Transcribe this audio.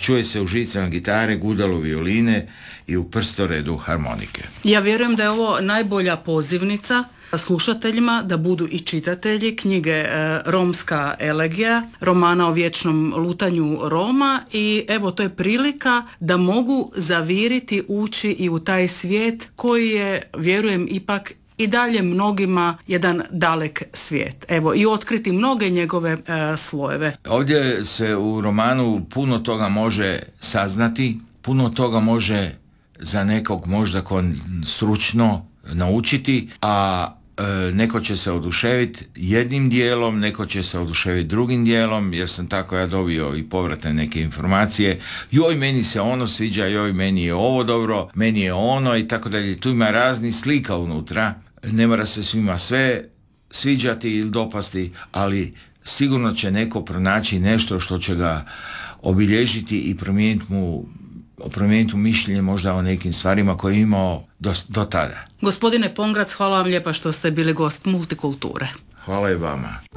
čuje se u žicama gitare, gudalu violine i u prstoredu harmonike. Ja vjerujem da je ovo najbolja pozivnica slušateljima da budu i čitatelji knjige Romska elegija, romana o vječnom lutanju Roma, i evo to je prilika da mogu zaviriti, ući i u taj svijet koji je, vjerujem, ipak i dalje mnogima jedan dalek svijet. Evo, i otkriti mnoge njegove slojeve. Ovdje se u romanu puno toga može saznati, puno toga može za nekog možda stručno naučiti, a neko će se oduševiti jednim dijelom, neko će se oduševiti drugim dijelom, jer sam tako ja dobio i povratne neke informacije. Joj, meni se ono sviđa, joj, meni je ovo dobro, meni je ono i tako dalje. Tu ima raznih slika unutra. Ne mora se svima sve sviđati ili dopasti, ali sigurno će neko pronaći nešto što će ga obilježiti i promijeniti mu mišljenje možda o nekim stvarima koje je imao do tada. Gospodine Pongrac, hvala vam lijepa što ste bili gost Multikulture. Hvala i vama.